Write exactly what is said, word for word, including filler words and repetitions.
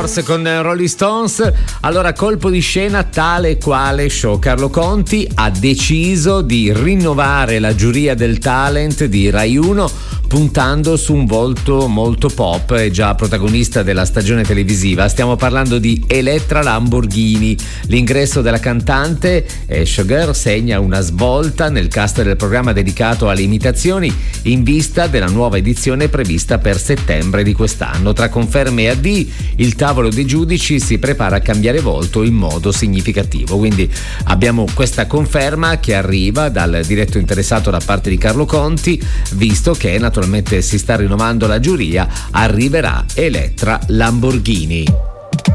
Doors con Rolling Stones. Allora, colpo di scena tale e quale show. Carlo Conti ha deciso di rinnovare la giuria del talent di Rai uno, puntando su un volto molto pop e già protagonista della stagione televisiva. Stiamo parlando di Elettra Lamborghini. L'ingresso della cantante e showgirl segna una svolta nel cast del programma dedicato alle imitazioni in vista della nuova edizione prevista per settembre di quest'anno. Tra conferme e addii, il tavolo dei giudici si prepara a cambiare volto in modo significativo. Quindi abbiamo questa conferma che arriva dal diretto interessato da parte di Carlo Conti, visto che naturalmente si sta rinnovando la giuria, arriverà Elettra Lamborghini.